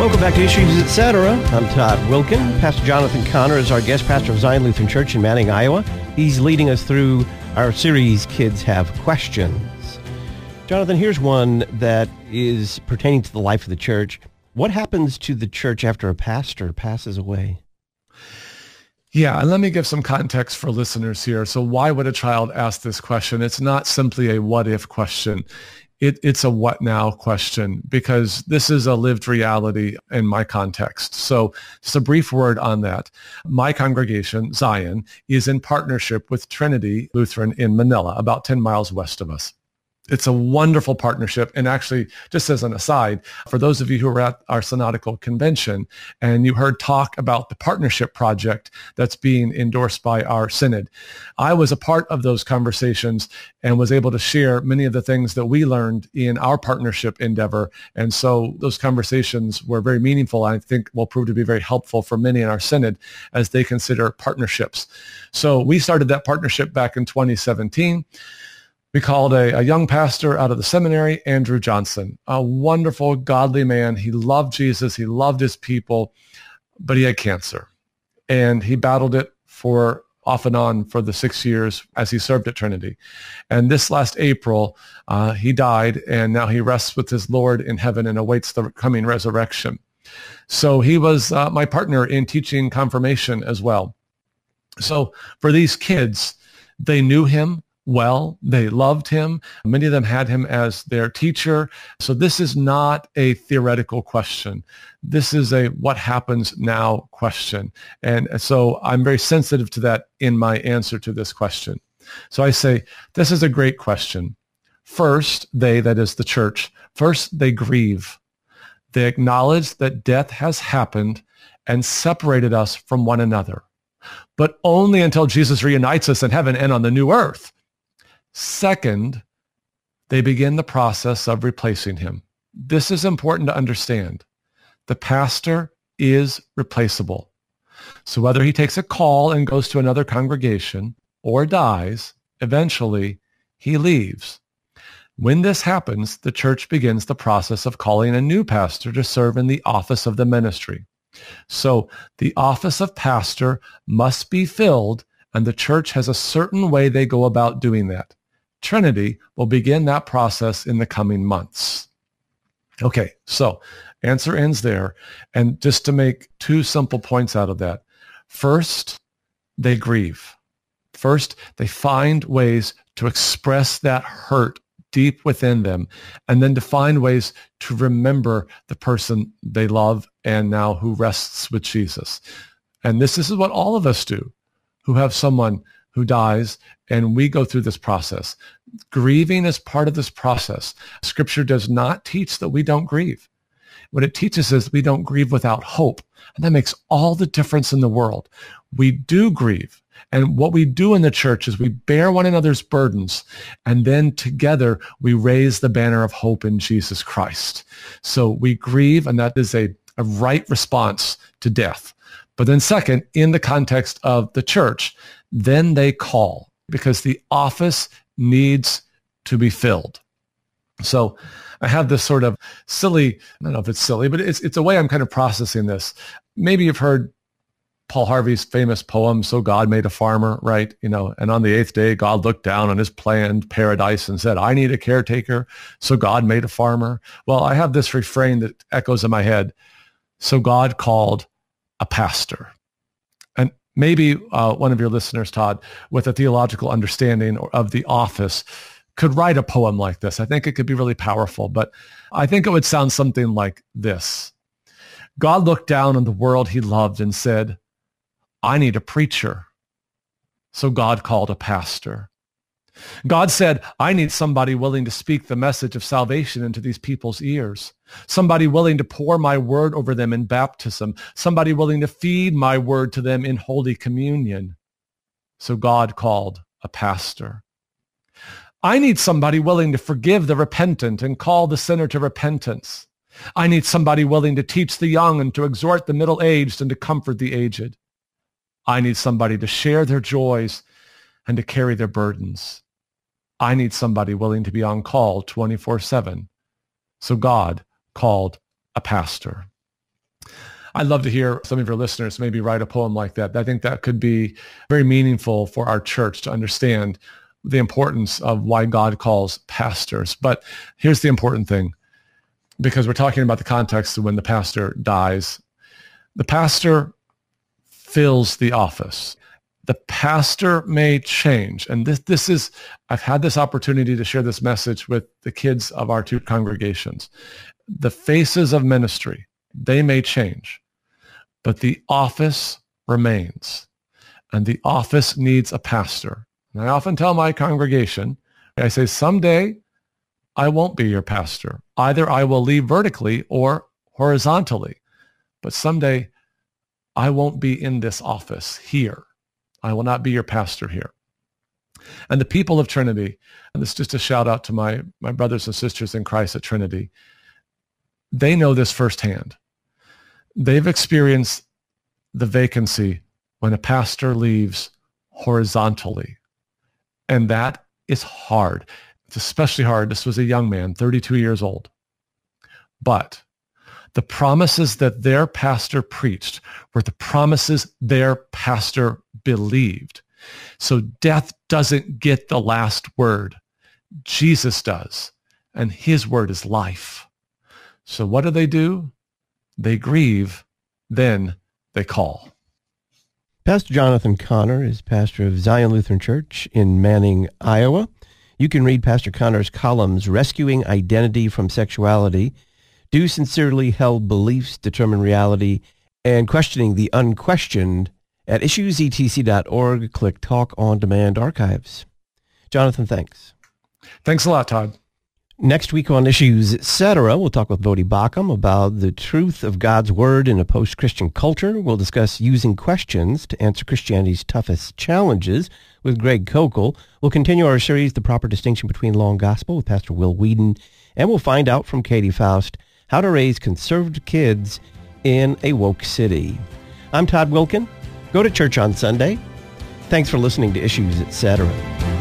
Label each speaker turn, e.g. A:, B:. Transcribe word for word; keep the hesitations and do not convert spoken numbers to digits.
A: Welcome back to Issues Etc. I'm Todd Wilkin. Pastor Jonathan Conner is our guest pastor of Zion Lutheran Church in Manning, Iowa. He's leading us through our series, Kids Have Questions. Jonathan, here's one that is pertaining to the life of the church. What happens to the church after a pastor passes away?
B: Yeah, and let me give some context for listeners here. So why would a child ask this question? It's not simply a what if question. It, it's a what now question, because this is a lived reality in my context. So just a brief word on that. My congregation, Zion, is in partnership with Trinity Lutheran in Manila, about ten miles west of us. It's a wonderful partnership. And actually, just as an aside, for those of you who were at our synodical convention and you heard talk about the partnership project that's being endorsed by our synod, I was a part of those conversations and was able to share many of the things that we learned in our partnership endeavor. And so those conversations were very meaningful. I think will prove to be very helpful for many in our synod as they consider partnerships. So we started that partnership back in twenty seventeen. We called a, a young pastor out of the seminary, Andrew Johnson, a wonderful, godly man. He loved Jesus. He loved his people, but he had cancer. And he battled it for off and on for the six years as he served at Trinity. And this last April, uh, he died, and now he rests with his Lord in heaven and awaits the coming resurrection. So he was uh, my partner in teaching confirmation as well. So for these kids, they knew him well. They loved him. Many of them had him as their teacher. So this is not a theoretical question. This is a what happens now question. And so I'm very sensitive to that in my answer to this question. So I say, this is a great question. First, they, that is the church, first they grieve. They acknowledge that death has happened and separated us from one another, but only until Jesus reunites us in heaven and on the new earth. Second, they begin the process of replacing him. This is important to understand. The pastor is replaceable. So whether he takes a call and goes to another congregation or dies, eventually he leaves. When this happens, the church begins the process of calling a new pastor to serve in the office of the ministry. So the office of pastor must be filled, and the church has a certain way they go about doing that. Trinity will begin that process in the coming months. Okay, so answer ends there. And just to make two simple points out of that. First, they grieve. First, they find ways to express that hurt deep within them, and then to find ways to remember the person they love and now who rests with Jesus. And this, this is what all of us do who have someone who dies, and we go through this process. Grieving is part of this process. Scripture does not teach that we don't grieve. What it teaches is we don't grieve without hope. And that makes all the difference in the world. We do grieve. And what we do in the church is we bear one another's burdens, and then together we raise the banner of hope in Jesus Christ. So we grieve, and that is a, a right response to death. But then second, in the context of the church, then they call, because the office needs to be filled. So I have this sort of silly, I don't know if it's silly, but it's it's a way I'm kind of processing this. Maybe you've heard Paul Harvey's famous poem, So God Made a Farmer, right? You know, and on the eighth day, God looked down on his planned paradise and said, I need a caretaker. So God made a farmer. Well, I have this refrain that echoes in my head. So God called a pastor. And maybe uh, one of your listeners, Todd, with a theological understanding of the office, could write a poem like this. I think it could be really powerful, but I think it would sound something like this. God looked down on the world he loved and said, I need a preacher. So God called a pastor. God said, I need somebody willing to speak the message of salvation into these people's ears. Somebody willing to pour my word over them in baptism. Somebody willing to feed my word to them in Holy Communion. So God called a pastor. I need somebody willing to forgive the repentant and call the sinner to repentance. I need somebody willing to teach the young and to exhort the middle-aged and to comfort the aged. I need somebody to share their joys and to carry their burdens. I need somebody willing to be on call twenty-four seven. So God called a pastor. I'd love to hear some of your listeners maybe write a poem like that. I think that could be very meaningful for our church to understand the importance of why God calls pastors. But here's the important thing, because we're talking about the context of when the pastor dies. The pastor fills the office. The pastor may change. And this, this is, I've had this opportunity to share this message with the kids of our two congregations. The faces of ministry, they may change, but the office remains. And the office needs a pastor. And I often tell my congregation, I say, someday I won't be your pastor. Either I will leave vertically or horizontally, but someday I won't be in this office here. I will not be your pastor here. And the people of Trinity, and this is just a shout out to my, my brothers and sisters in Christ at Trinity, they know this firsthand. They've experienced the vacancy when a pastor leaves horizontally. And that is hard. It's especially hard. This was a young man, thirty-two years old. But the promises that their pastor preached were the promises their pastor believed. So death doesn't get the last word. Jesus does. And his word is life. So what do they do? They grieve, then they call.
A: Pastor Jonathan Conner is pastor of Zion Lutheran Church in Manning, Iowa. You can read Pastor Conner's columns, Rescuing Identity from Sexuality, Do Sincerely Held Beliefs Determine Reality, and Questioning the Unquestioned at issues e t c dot org. Click Talk on Demand Archives. Jonathan, thanks.
B: Thanks a lot, Todd.
A: Next week on Issues Etc., we'll talk with Bodhi Bacham about the truth of God's Word in a post-Christian culture. We'll discuss using questions to answer Christianity's toughest challenges with Greg Kokel. We'll continue our series, The Proper Distinction Between Law and Gospel, with Pastor Will Whedon. And we'll find out from Katie Faust how to raise conservative kids in a woke city. I'm Todd Wilkin. Go to church on Sunday. Thanks for listening to Issues Etc.